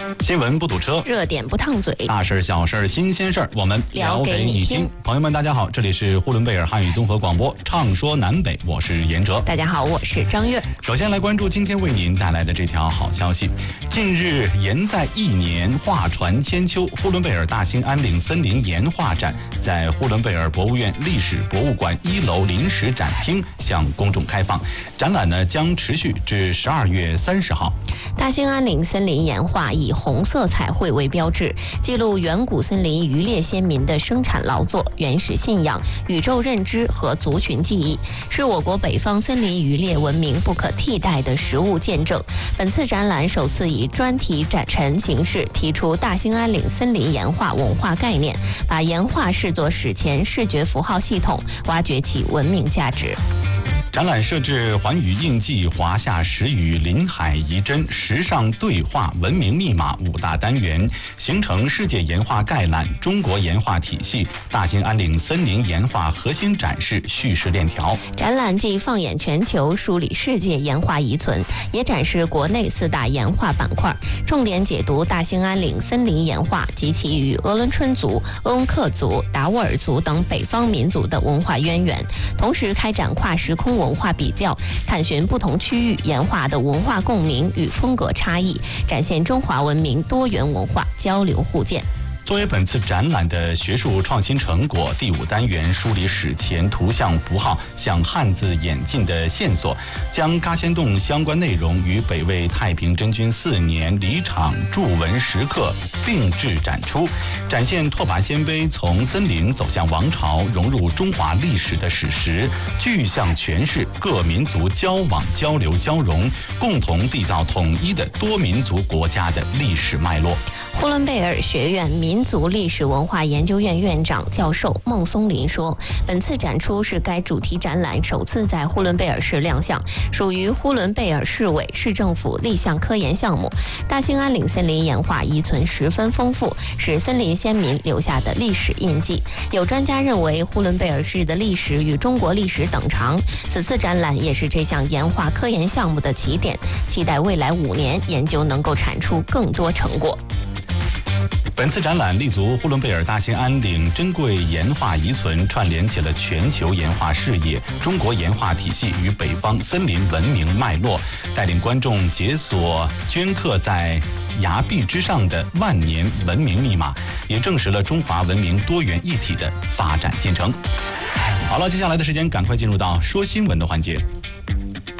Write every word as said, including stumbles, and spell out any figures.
新闻不堵车， 热点不烫嘴， 大事小事新鲜事儿，我们聊给你听。朋友们，大家好，这里是呼伦贝尔汉语综合广播，畅说南北，我是严哲。 大家好，我是张悦。 首先来关注今天为您带来的这条好消息。近日，盐在一年画船千秋，呼伦贝尔大兴安岭森林盐画展在呼伦贝尔博物院历史博物馆一楼临时展厅向公众开放。展览呢将持续至十二月三十号。 大兴安岭森林盐画以红色彩绘为标志，记录远古森林渔猎先民的生产劳作、原始信仰、宇宙认知和族群记忆，是我国北方森林渔猎文明不可替代的实物见证。本次展览首次以专题展陈形式提出大兴安岭森林盐画文化概念，把盐画视作史前视觉符号系统，挖掘其文明价值。 展览设置寰宇印记、华夏石语、临海遗珍、时尚对话、文明密码五大单元，形成世界盐画概览、中国盐画体系、大兴安岭森林盐画核心展示叙事链条。 展览既放眼全球，梳理世界盐画遗存，也展示国内四大盐画板块，重点解读大兴安岭森林盐画及其与鄂伦春族、鄂温克族、达斡尔族等北方民族的文化渊源，同时开展跨时空文化比较，探寻不同区域盐画的文化共鸣与风格差异，展现中华文明多元文化交流互鉴。 作为本次展览的学术创新成果，第五单元梳理史前图像符号向汉字演进的线索，将嘎仙洞相关内容与北魏太平真君四年离场注文石刻并置展出，展现拓跋鲜卑从森林走向王朝，融入中华历史的史实，具象诠释各民族交往交流交融，共同缔造统一的多民族国家的历史脉络。 呼伦贝尔学院民族历史文化研究院院长教授孟松林说，本次展出是该主题展览首次在呼伦贝尔市亮相，属于呼伦贝尔市委市政府立项科研项目。大兴安岭森林盐画遗存十分丰富，是森林先民留下的历史印记。有专家认为，呼伦贝尔市的历史与中国历史等长，此次展览也是这项盐画科研项目的起点，期待未来五年研究能够产出更多成果。 本次展览立足呼伦贝尔大兴安岭珍贵盐画遗存，串联起了全球盐画视野、中国盐画体系与北方森林文明脉络，带领观众解锁镌刻在崖壁之上的万年文明密码，也证实了中华文明多元一体的发展进程。好了，接下来的时间赶快进入到说新闻的环节。